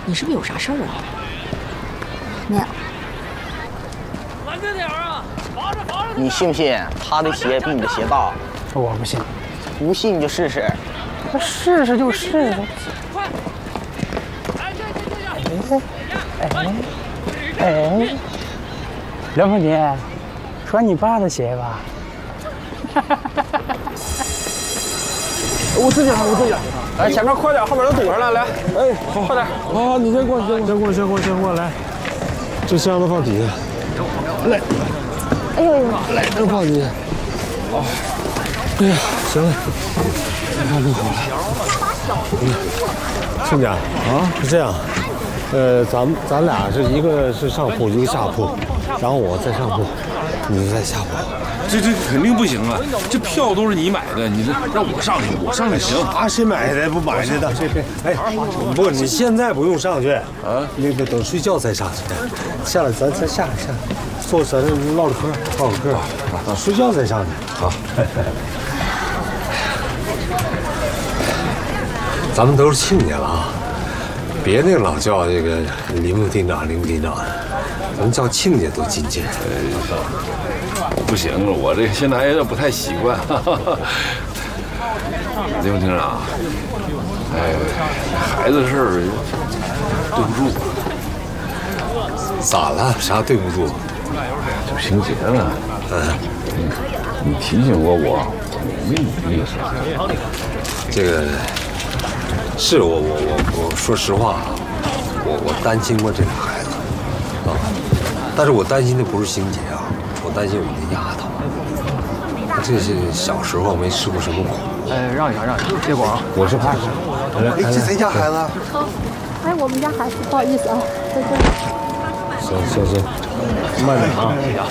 你是不是有啥事儿啊？没有。 慢着点啊！防着！ 你信不信他的鞋比你的鞋大？ 我不信。 不信你就试试。 试试就试试。 快！ 哎，梁凤姐，穿你爸的鞋吧？ 我自己来，前面快点，后面都堵上了，来，哎，快点， 好，你先过，来，这箱子放底下，来， 哎呦， 来，都放底下，哦，哎呀，行了，那就好了。亲家啊，是这样，咱俩是一个是上铺，一个下铺，然后我在上铺，你在下铺。 这肯定不行啊！这票都是你买的，你这让我上去行啊？谁买的不买的？哎，不，你现在不用上去啊，那个等睡觉再上去。下来咱下来，坐咱这唠着嗑，啊，睡觉再上去。好，咱们都是亲家了啊，别那个老叫这个林副厅长，咱们叫亲家多亲切。 不行，我这现在有点不太习惯。林副厅长，哎，孩子的事儿对不住。 咋了？啥对不住？ 就情节了。你提醒过我没努力的事儿。 这个是我说实话啊，我担心过这个孩子啊，但是我担心的不是星杰啊。我担心我们的丫头，这是小时候没吃过什么苦。 哎，让一下，别光， 我是怕是。 哎，这谁家孩子？ 哎，我们家孩子，不好意思啊，在这。 行，慢点啊。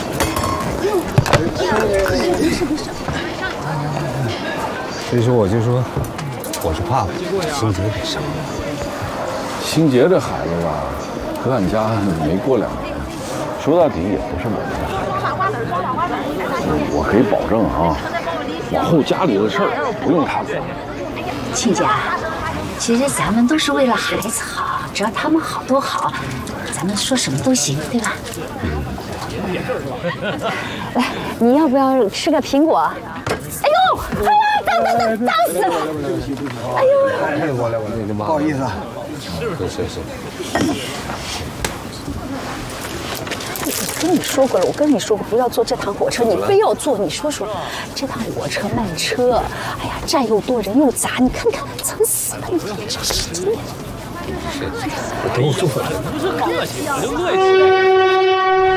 所以说我就说，我是怕星杰给伤了。 星杰这孩子吧，和俺家没过2年，说到底也不是我们的孩子。我可以保证啊，往后家里的事儿不用他管。 亲家，其实咱们都是为了孩子好，只要他们好都好，咱们说什么都行，对吧？来，你要不要吃个苹果？哎呦，哎呀，当死了！哎呦， 我来，不好意思啊。是。 我跟你说过，不要坐这趟火车，你非要坐。你说这趟火车慢车，哎呀，站又多人又杂，你看蹭死了，你这神经病！ 我等你坐会儿。 不是客气，领队。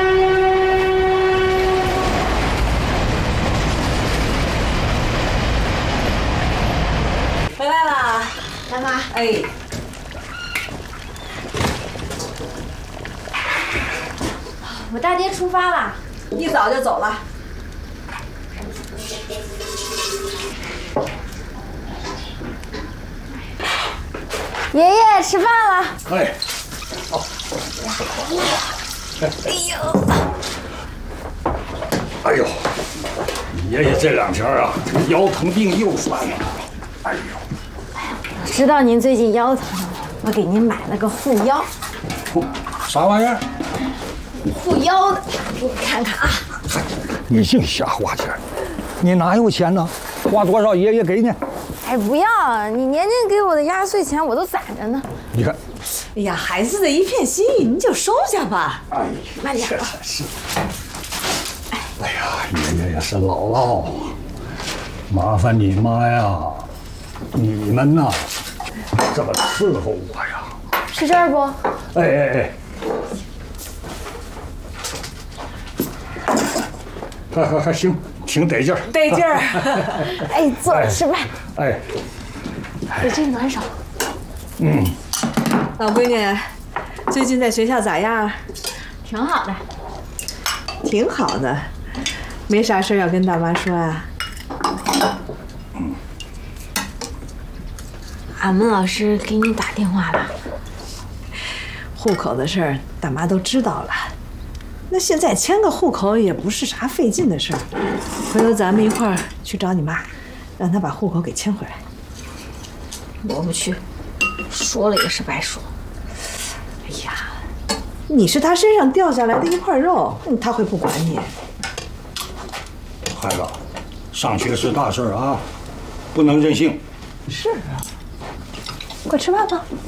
回来了， 来妈， 哎。 我大爹出发了， 一早就走了。 爷爷吃饭了。 哎，好。 哎呦，你爷爷这2天啊，腰疼病又犯了。哎呦， 我知道您最近腰疼，我给您买了个护腰。 啥玩意儿？ 护腰的，给你看看啊。 嗨，你净瞎花钱，你哪有钱呢？花多少爷爷给你。 哎，不要，你年年给我的压岁钱我都攒着呢。 你看， 哎呀，孩子的一片心意，您就收下吧。 哎， 慢点吧。 是。哎呀，爷爷也是姥姥，麻烦你妈呀，你们呐，这么伺候我呀。 是这儿不？ 哎。还行，挺得劲儿。 得劲儿。 哎，坐着吃饭。 哎， 给这个暖手。 老闺女，最近在学校咋样？ 挺好的。 挺好的，没啥事要跟大妈说啊。 俺们老师给你打电话了。 户口的事儿，大妈都知道了。那现在迁个户口也不是啥费劲的事儿，回头咱们一块儿去找你妈，让她把户口给迁回来。 我不去，说了也是白说。 哎呀，你是他身上掉下来的一块肉，他会不管你？ 孩子，上学是大事啊，不能任性。 是啊，快吃饭吧。